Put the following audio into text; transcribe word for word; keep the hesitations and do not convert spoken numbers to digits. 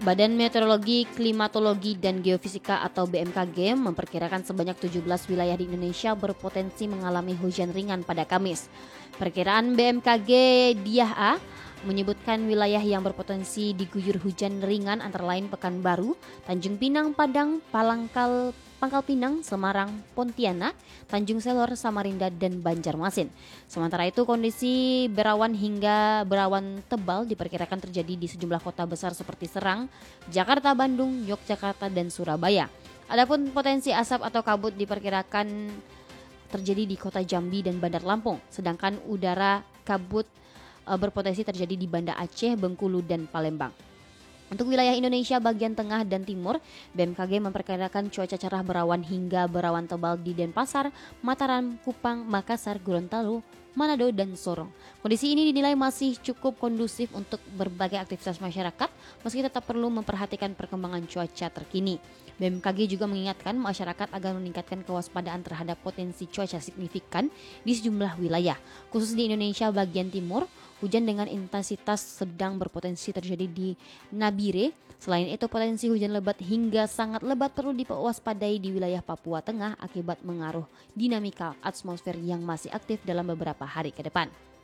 Badan Meteorologi, Klimatologi, dan Geofisika atau B M K G memperkirakan sebanyak tujuh belas wilayah di Indonesia berpotensi mengalami hujan ringan pada Kamis. Perkiraan B M K G Diah A menyebutkan wilayah yang berpotensi diguyur hujan ringan antara lain Pekanbaru, Tanjung Pinang, Padang, Palangkal, Pangkal Pinang, Semarang, Pontianak, Tanjung Selor, Samarinda, dan Banjarmasin. Sementara itu kondisi berawan hingga berawan tebal diperkirakan terjadi di sejumlah kota besar seperti Serang, Jakarta, Bandung, Yogyakarta, dan Surabaya. Adapun potensi asap atau kabut diperkirakan terjadi di kota Jambi dan Bandar Lampung, sedangkan udara kabut e, berpotensi terjadi di Banda Aceh, Bengkulu, dan Palembang. Untuk wilayah Indonesia bagian tengah dan timur, B M K G memperkirakan cuaca cerah berawan hingga berawan tebal di Denpasar, Mataram, Kupang, Makassar, Gorontalo, Manado, dan Sorong. Kondisi ini dinilai masih cukup kondusif untuk berbagai aktivitas masyarakat, meski tetap perlu memperhatikan perkembangan cuaca terkini. B M K G juga mengingatkan masyarakat agar meningkatkan kewaspadaan terhadap potensi cuaca signifikan di sejumlah wilayah, khusus di Indonesia bagian timur. Hujan dengan intensitas sedang berpotensi terjadi di Nabire. Selain itu, potensi hujan lebat hingga sangat lebat perlu diwaspadai di wilayah Papua Tengah akibat mengaruh dinamika atmosfer yang masih aktif dalam beberapa hari ke depan.